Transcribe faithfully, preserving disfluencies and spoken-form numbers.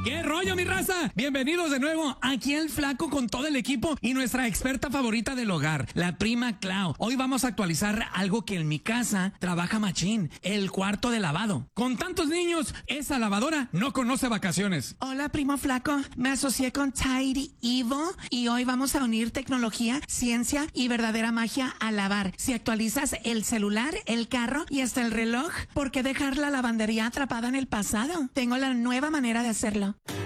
¿Qué rollo, mi raza? Bienvenidos de nuevo aquí el Flaco con todo el equipo y nuestra experta favorita del hogar, la prima Clau. Hoy vamos a actualizar algo que en mi casa trabaja machín, el cuarto de lavado. Con tantos niños, esa lavadora no conoce vacaciones. Hola, primo Flaco. Me asocié con Tidy Evo y hoy vamos a unir tecnología, ciencia y verdadera magia a lavar. Si actualizas el celular, el carro y hasta el reloj, ¿por qué dejar la lavandería atrapada en el pasado? Tengo la nueva manera de hacerlo.